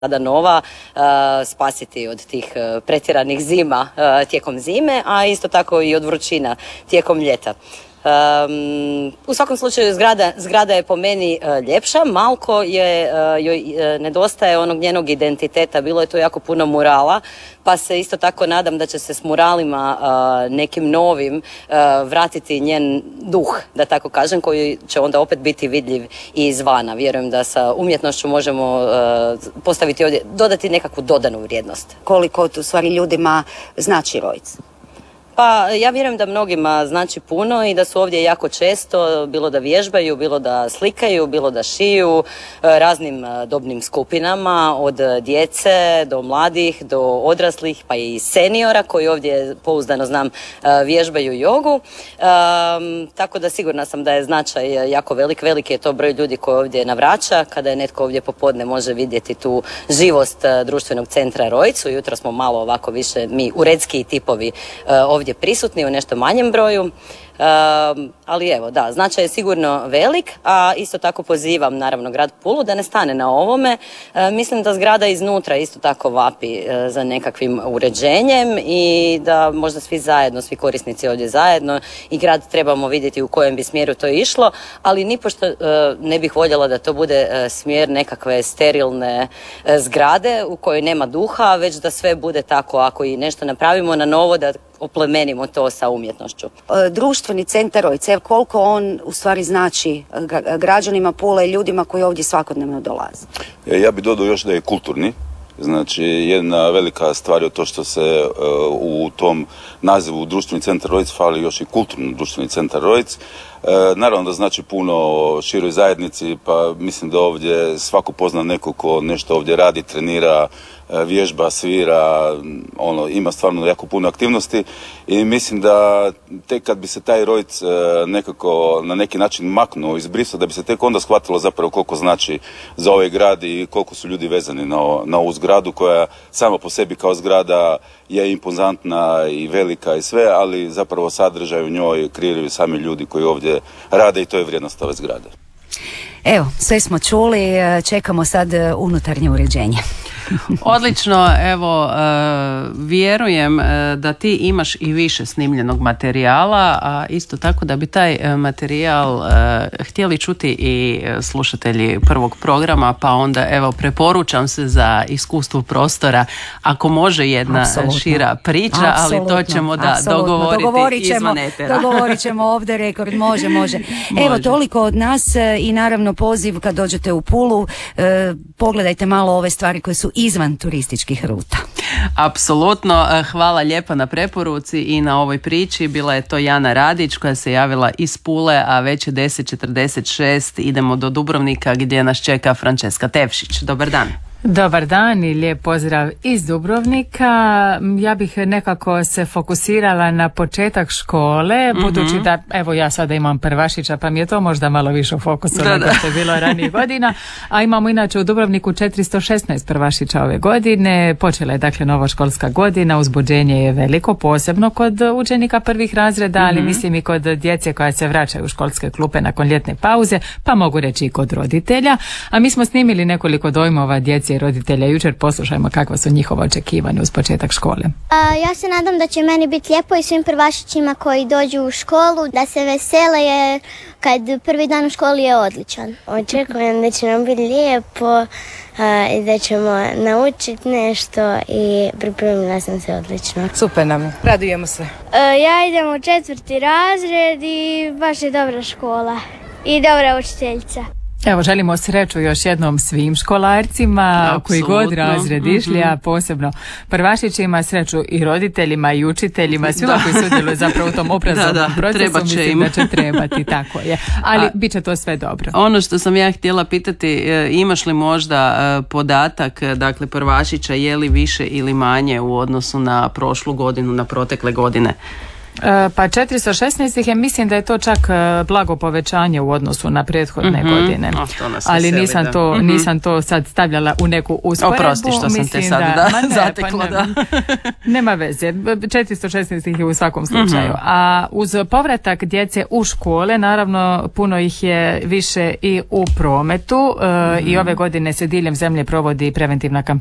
sada nova, spasiti od tih pretjeranih zima tijekom zime, a isto tako i od vrućina tijekom ljeta. U svakom slučaju zgrada je po meni ljepša, malko joj nedostaje onog njenog identiteta, bilo je tu jako puno murala, pa se isto tako nadam da će se s muralima nekim novim vratiti njen duh, da tako kažem, koji će onda opet biti vidljiv i izvana. Vjerujem da sa umjetnošću možemo postaviti ovdje, dodati nekakvu dodanu vrijednost. Koliko u stvari ljudima znači Rojc? Pa ja vjerujem da mnogima znači puno i da su ovdje jako često, bilo da vježbaju, bilo da slikaju, bilo da šiju, raznim dobnim skupinama, od djece do mladih, do odraslih, pa i seniora koji ovdje, pouzdano znam, vježbaju jogu. Tako da sigurna sam da je značaj jako velik je to broj ljudi koji ovdje navraća. Kada je netko ovdje popodne može vidjeti tu živost društvenog centra Rojc. Ujutro smo malo ovako više mi uredski tipovi ovdje prisutni u nešto manjem broju, ali evo da, značaj je sigurno velik, a isto tako pozivam naravno grad Pulu da ne stane na ovome. Mislim da zgrada iznutra isto tako vapi za nekakvim uređenjem i da možda svi korisnici ovdje zajedno i grad trebamo vidjeti u kojem bi smjeru to išlo, ali nipošto ne bih voljela da to bude smjer nekakve sterilne zgrade u kojoj nema duha, već da sve bude tako, ako i nešto napravimo na novo, da oplemenimo to sa umjetnošću. Društveni centar Rojc, koliko on u stvari znači građanima Pule i ljudima koji ovdje svakodnevno dolaze? Ja bih dodao još da je kulturni. Znači, jedna velika stvar je to što se u tom nazivu društveni centar Rojc fali još i kulturni društveni centar Rojc. Naravno da znači puno široj zajednici, pa mislim da ovdje svako pozna nekog ko nešto ovdje radi, trenira, vježba, svira, ima stvarno jako puno aktivnosti i mislim da tek kad bi se taj Rojc nekako na neki način maknuo, izbrisao, da bi se tek onda shvatilo zapravo koliko znači za ovaj grad i koliko su ljudi vezani na ovu zgradu koja sama po sebi kao zgrada je impozantna i velika i sve, ali zapravo sadržaj u njoj kreiraju sami ljudi koji ovdje rade i to je vrijednost ove zgrade. Evo, sve smo čuli, čekamo sad unutarnje uređenje. Odlično, evo, vjerujem da ti imaš i više snimljenog materijala, a isto tako da bi taj materijal htjeli čuti i slušatelji prvog programa, pa onda evo preporučam se za iskustvo prostora, ako može jedna šira priča, ali to ćemo dogovoriti izvan etera. Dogovorit ćemo ovdje rekord, može. Evo, toliko od nas i naravno poziv kad dođete u Pulu, pogledajte malo ove stvari koje su izvan turističkih ruta. Apsolutno, hvala lijepa na preporuci i na ovoj priči. Bila je to Jana Radić koja se javila iz Pule, a već je 10:46. Idemo do Dubrovnika gdje nas čeka Franceska Tevšić. Dobar dan. Dobar dan i lijep pozdrav iz Dubrovnika. Ja bih nekako se fokusirala na početak škole, budući da, evo ja sada imam prvašića, pa mi je to možda malo više u fokusu nego što je bilo ranijih godina, a imamo inače u Dubrovniku 416 prvašića ove godine. Počela je dakle nova školska godina, uzbuđenje je veliko, posebno kod učenika prvih razreda, ali mislim i kod djece koja se vraćaju u školske klupe nakon ljetne pauze, pa mogu reći i kod roditelja. A mi smo snimili nekoliko dojmova djece i roditelja jučer, poslušajmo kakva su njihova očekivanja uz početak škole. Ja se nadam da će meni biti lijepo i svim prvašićima koji dođu u školu, da se vesele jer kad prvi dan u školi je odličan. Očekujem da će nam biti lijepo i da ćemo naučiti nešto i pripremila sam se odlično. Super nam je, radujemo se. Ja idem u 4. razred i baš je dobra škola i dobra učiteljica. Evo, želimo sreću još jednom svim školarcima, koji god razred išli, a posebno prvašićima, sreću i roditeljima i učiteljima, svima koji sudjeluju zapravo u tom obrazovnom procesu, mislim da će trebati, tako je. Ali bit će to sve dobro. Ono što sam ja htjela pitati, imaš li možda podatak, dakle prvašića, je li više ili manje u odnosu na prošlu godinu, na protekle godine? Pa 416 ih je, mislim da je to čak blago povećanje u odnosu na prethodne godine. Ali nisam to sad stavljala u neku usporedbu. Oprosti što sam te sad zatekla. Nema veze, 416 ih je u svakom slučaju. A uz povratak djece u škole, naravno puno ih je više i u prometu i ove godine se diljem zemlje provodi preventivna kampanja